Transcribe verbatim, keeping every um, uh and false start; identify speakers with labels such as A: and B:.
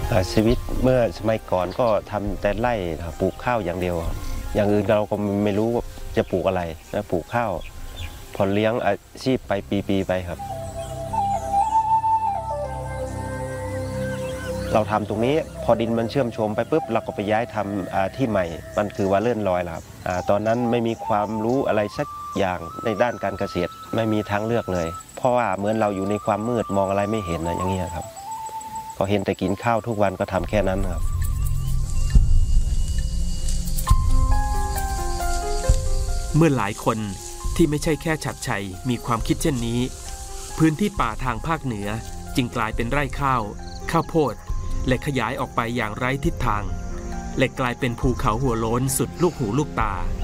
A: ชีวิตเมื่อสมัยก่อนก็ทำแต่ไร่ปลูกข้าวอย่างเดียวอย่างอื่นเราก็ไม่รู้ว่าจะปลูกอะไรนะปลูกข้าวพอเลี้ยงอาชีพไปปีๆไปครับเราทำตรงนี้พอดินมันเชื่อมโยงไปปุ๊บเราก็ไปย้ายทำที่ใหม่มันคือว่าเลื่อนลอยแล้วครับตอนนั้นไม่มีความรู้อะไรสักอย่างในด้านการเกษตรไม่มีทางเลือกเลยเพราะว่าเหมือนเราอยู่ในความมืดมองอะไรไม่เห็นนะอย่างเงี้ยครับก็เห็นแต่กินข้าวทุกวันก็ทำแค่นั้นครับ
B: เมื่อหลายคนที่ไม่ใช่แค่ฉัตรชัยมีความคิดเช่นนี้พื้นที่ป่าทางภาคเหนือจึงกลายเป็นไร่ข้าวข้าวโพดและขยายออกไปอย่างไร้ทิศทางและกลายเป็นภูเขาหัวโล้นสุดลูกหูลูกตา